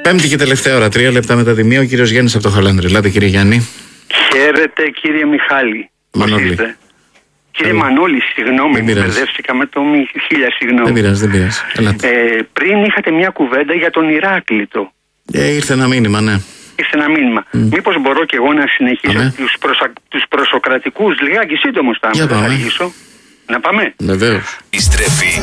Πέμπτη και τελευταία ώρα, 3 λεπτά μετά τη 1, ο κύριος Γιάννης από το Χαλάνδρη. Ελάτε, κύριε Γιάννη. Χαίρετε, κύριε Μιχάλη. Μανώλη. Κύριε Μανώλη, συγγνώμη, μπερδεύτηκα με το χίλια συγγνώμη. Δεν πειράζει. Πριν είχατε μια κουβέντα για τον Ηράκλειτο. Ήρθε ένα μήνυμα, ναι. Ήρθε ένα μήνυμα. Μήπως μπορώ και εγώ να συνεχίσω τους προσοκρατικούς λιγάκι σύντομος θα αργήσω. Να πάμε. Βεβαίως.